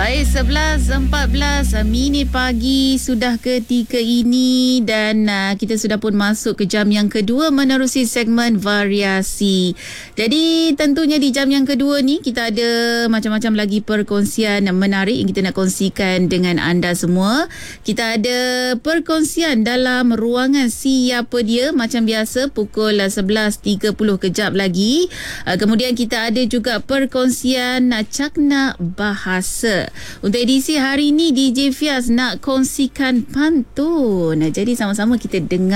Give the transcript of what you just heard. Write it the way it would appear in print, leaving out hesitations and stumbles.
Baik, 11.14 minit pagi sudah ketika ini dan kita sudah pun masuk ke jam yang kedua menerusi segmen variasi. Jadi tentunya di jam yang kedua ni kita ada macam-macam lagi perkongsian menarik yang kita nak kongsikan dengan anda semua. Kita ada perkongsian dalam ruangan Siapa Dia macam biasa pukul 11.30 kejap lagi. Kemudian kita ada juga perkongsian cakna bahasa. Untuk edisi hari ini DJ Fiaz nak kongsikan pantun. Jadi sama-sama kita dengar